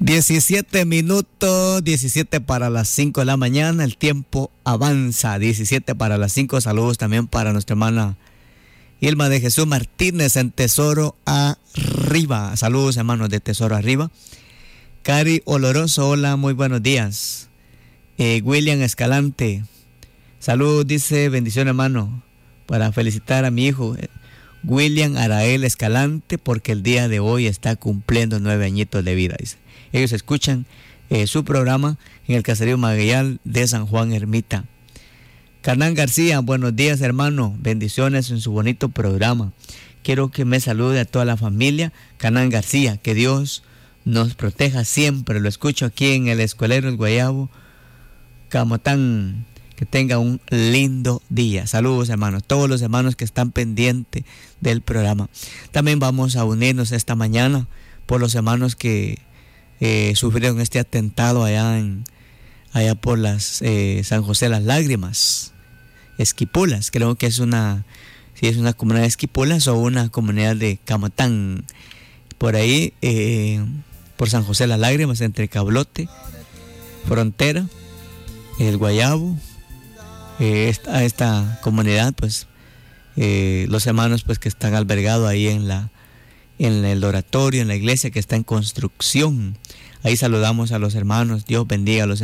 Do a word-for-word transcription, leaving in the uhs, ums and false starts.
diecisiete minutos, diecisiete para las cinco de la mañana, el tiempo avanza, diecisiete para las cinco, saludos también para nuestra hermana Irma de Jesús Martínez en Tesoro Arriba, saludos hermanos de Tesoro Arriba. Cari Oloroso, hola, muy buenos días. eh, William Escalante, saludos, dice, bendición hermano, para felicitar a mi hijo William Arael Escalante, porque el día de hoy está cumpliendo nueve añitos de vida, dice. Ellos escuchan eh, su programa en el caserío Magallal de San Juan Ermita. Canán García, buenos días hermano, bendiciones en su bonito programa. Quiero que me salude a toda la familia. Canán García, que Dios nos proteja siempre. Lo escucho aquí en el Escuelero El Guayabo, Camotán. Que tenga un lindo día. Saludos hermanos, todos los hermanos que están pendientes del programa. También vamos a unirnos esta mañana por los hermanos que eh, sufrieron este atentado allá en allá por las eh, San José Las Lágrimas, Esquipulas. Creo que es una si es una comunidad de Esquipulas o una comunidad de Camatán, por ahí eh, por San José Las Lágrimas, entre Cablote, Frontera, El Guayabo. Eh, esta, esta comunidad, pues eh, los hermanos pues que están albergados ahí en la en el oratorio, en la iglesia que está en construcción. Ahí saludamos a los hermanos. Dios bendiga a los hermanos.